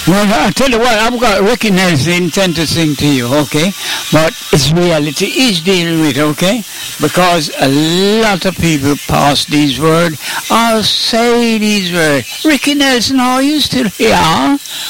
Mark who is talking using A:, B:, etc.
A: Well, I'll tell you what, I've got Ricky Nelson tend to sing to you, okay? But it's reality he's dealing with, okay? Because a lot of people pass these words or say these words. Ricky Nelson, are you still here?